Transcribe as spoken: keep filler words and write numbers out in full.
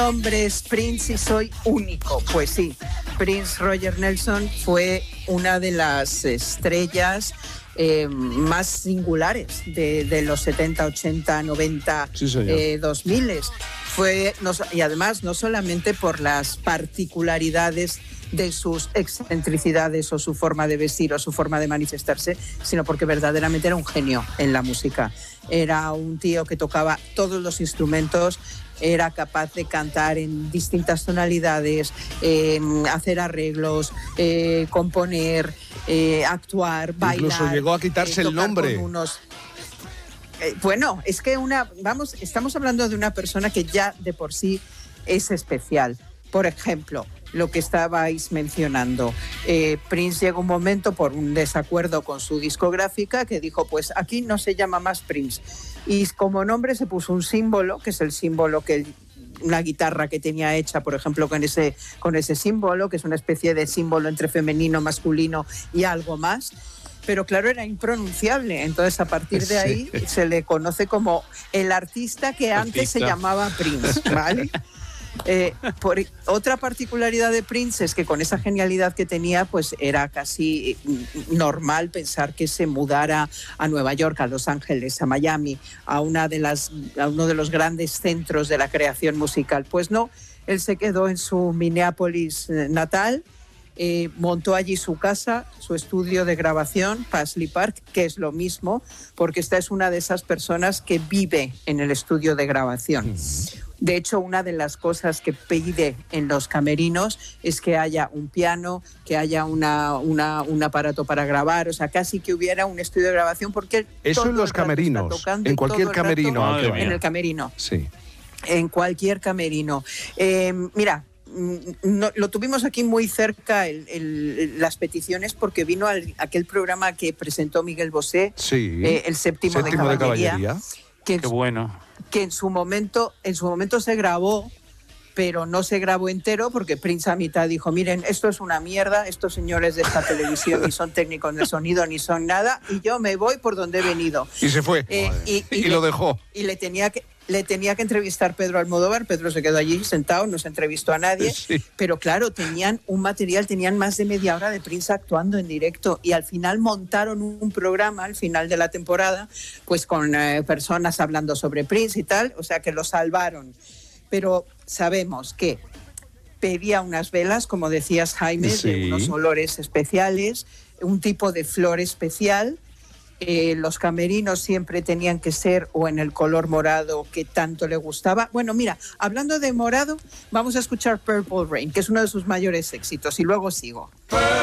nombre es Prince y soy único. Pues sí, Prince Roger Nelson fue una de las estrellas eh, más singulares de, de los setenta, ochenta, noventa, sí, eh, dos mil. Fue, no, y además no solamente por las particularidades de sus excentricidades o su forma de vestir o su forma de manifestarse, sino porque verdaderamente era un genio en la música. Era un tío que tocaba todos los instrumentos, era capaz de cantar en distintas tonalidades, eh, hacer arreglos, eh, componer, eh, actuar, bailar. Incluso llegó a quitarse eh, el nombre. Con unos... eh, bueno, es que una, vamos, estamos hablando de una persona que ya de por sí es especial. Por ejemplo, lo que estabais mencionando. Eh, Prince llegó un momento por un desacuerdo con su discográfica que dijo, pues aquí no se llama más Prince. Y como nombre se puso un símbolo, que es el símbolo que una guitarra que tenía hecha, por ejemplo, con ese, con ese símbolo, que es una especie de símbolo entre femenino, masculino y algo más. Pero claro, era impronunciable. Entonces, a partir de ahí, sí, se le conoce como el artista que antes artista. se llamaba Prince, ¿vale? Eh, por, otra particularidad de Prince es que con esa genialidad que tenía, pues era casi normal pensar que se mudara a Nueva York, a Los Ángeles, a Miami, a, una de las, a uno de los grandes centros de la creación musical. Pues no, él se quedó en su Minneapolis natal, eh, montó allí su casa, su estudio de grabación, Paisley Park, que es lo mismo, porque esta es una de esas personas que vive en el estudio de grabación. De hecho, una de las cosas que pide en los camerinos es que haya un piano, que haya una, una, un aparato para grabar, o sea, casi que hubiera un estudio de grabación, porque eso en los camerinos, en cualquier camerino. Rato, en el camerino. Sí. En cualquier camerino. Eh, mira, no, lo tuvimos aquí muy cerca el, el, las peticiones porque vino al, aquel programa que presentó Miguel Bosé, sí. eh, el séptimo, séptimo de caballería. De caballería. Que, Qué bueno. Que en su momento, en su momento se grabó, pero no se grabó entero porque Prince a mitad dijo, miren, esto es una mierda, estos señores de esta televisión ni son técnicos de sonido ni son nada, y yo me voy por donde he venido. Y se fue. Eh, y, y, y le, lo dejó. Y le tenía que... Le tenía que entrevistar Pedro Almodóvar, Pedro se quedó allí sentado, no se entrevistó a nadie, sí. Pero claro, tenían un material, tenían más de media hora de Prince actuando en directo y al final montaron un programa, al final de la temporada, pues con eh, personas hablando sobre Prince y tal, o sea que lo salvaron. Pero sabemos que pedía unas velas, como decías Jaime, sí. de unos olores especiales, un tipo de flor especial. Eh, los camerinos siempre tenían que ser o en el color morado que tanto le gustaba. Bueno, mira, hablando de morado, vamos a escuchar Purple Rain, que es uno de sus mayores éxitos, y luego sigo.